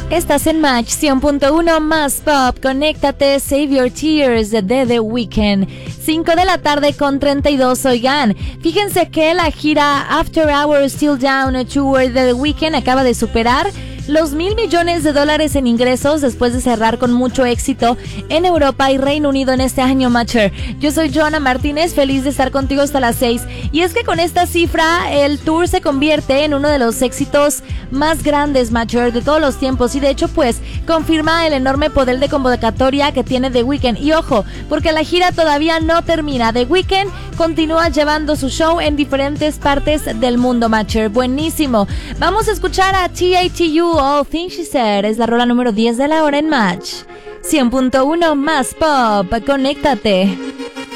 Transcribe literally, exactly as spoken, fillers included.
Estás en Match cien punto uno más Pop. Conéctate, Save Your Tears de The Weeknd. cinco de la tarde con treinta y dos. Oigan, fíjense que la gira After Hours Still Down Tour de The Weeknd acaba de superar los mil millones de dólares en ingresos después de cerrar con mucho éxito en Europa y Reino Unido en este año, Matcher. Yo soy Joana Martínez, feliz de estar contigo hasta las seis. Y es que con esta cifra, el tour se convierte en uno de los éxitos más grandes, Matcher, de todos los tiempos. Y de hecho, pues, confirma el enorme poder de convocatoria que tiene The Weeknd. Y ojo, porque la gira todavía no termina. The Weeknd continúa llevando su show en diferentes partes del mundo, Matcher. Buenísimo. Vamos a escuchar a T A T U, All Things She Said. Es la rola número diez de la hora en Match cien punto uno más Pop. Conéctate.